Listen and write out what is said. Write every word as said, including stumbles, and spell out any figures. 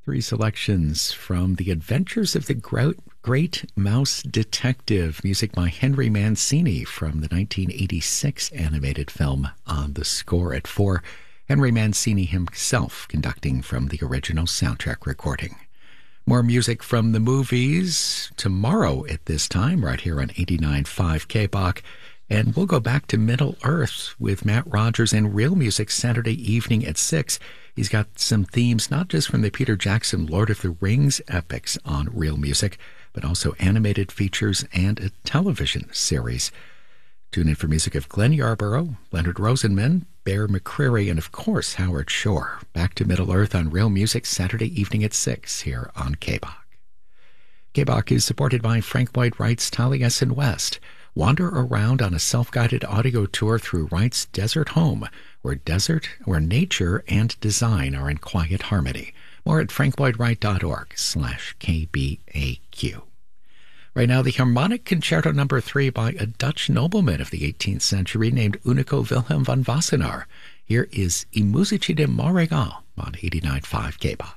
Three selections from The Adventures of the Great, Great Mouse Detective, music by Henry Mancini from the nineteen eighty-six animated film On the Score at four. Henry Mancini himself conducting from the original soundtrack recording. More music from the movies tomorrow at this time, right here on eighty-nine point five K B O C. And we'll go back to Middle Earth with Matt Rogers and Real Music Saturday evening at six. He's got some themes, not just from the Peter Jackson Lord of the Rings epics on Real Music, but also animated features and a television series. Tune in for music of Glenn Yarborough, Leonard Rosenman, Bear McCreary, and of course Howard Shore. Back to Middle Earth on Real Music Saturday evening at six here on K B O C. K B O C is supported by Frank Lloyd Wright's Taliesin West. Wander around on a self-guided audio tour through Wright's desert home, where desert, where nature and design are in quiet harmony. More at franklloydwright.org slash KBAQ. Right now, the Harmonic Concerto Number Three by a Dutch nobleman of the eighteenth century named Unico Wilhelm van Wassenaar. Here is I Musici de Montreal on eighty-nine point five K B O C.